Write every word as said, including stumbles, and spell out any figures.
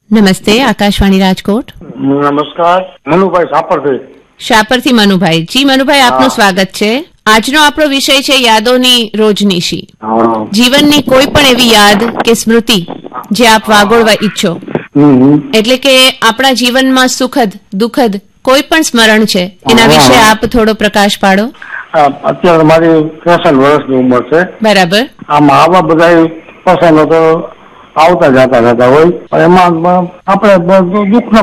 નમસ્તે, આકાશવાણી રાજકોટ. નમસ્કાર, મનુભાઈ શાપરથી. શાપરથી મનુભાઈ. જી મનુભાઈ, આપનું સ્વાગત છે. આજનો આપણો વિષય છે યાદોની રોજનીશી. જીવનની કોઈ પણ એવી યાદ કે સ્મૃતિ જે આપ વાગોળવા ઈચ્છો, એટલે કે આપણા જીવનમાં સુખદ દુઃખદ કોઈ પણ સ્મરણ છે, એના વિશે આપ થોડો પ્રકાશ પાડો. અત્યારે મારી ત્રેસઠ વર્ષની ઉંમર છે. બરાબર. આમાં આવા બધા પસંદ તો આવતા જતા જતા હોય, એમાં આપણે દુઃખ